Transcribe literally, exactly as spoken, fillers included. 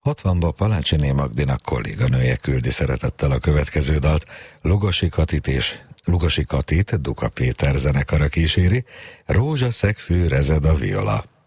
hatvanba Palácsiné Magdinak kolléganője küldi szeretettel a következő dalt. Lugosi Katit és Lugosi Katit Duka Péter zenekara kíséri, Rózsaszegfű rezed a viola.